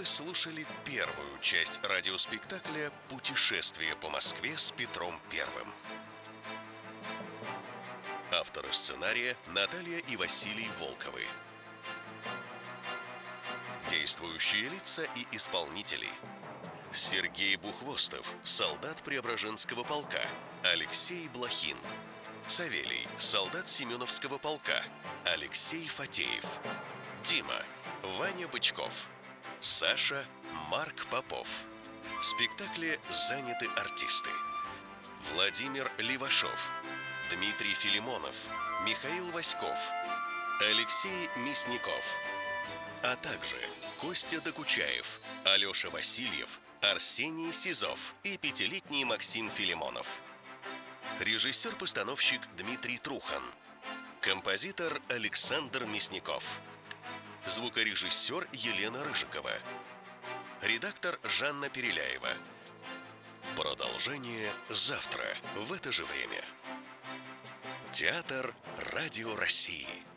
Вы слушали первую часть радиоспектакля «Путешествие по Москве с Петром Первым». Авторы сценария Наталья и Василий Волковы. Действующие лица и исполнители: Сергей Бухвостов, солдат Преображенского полка, Алексей Блохин; Савелий, солдат Семеновского полка, Алексей Фатеев; Дима, Ваня Бычков; Саша, Марк Попов. В спектакле заняты артисты: Владимир Левашов, Дмитрий Филимонов, Михаил Васьков, Алексей Мясников, а также Костя Докучаев, Алеша Васильев, Арсений Сизов и пятилетний Максим Филимонов. Режиссер-постановщик Дмитрий Трухан. Композитор Александр Мясников. Звукорежиссер Елена Рыжикова. Редактор Жанна Переляева. Продолжение завтра в это же время. Театр Радио России.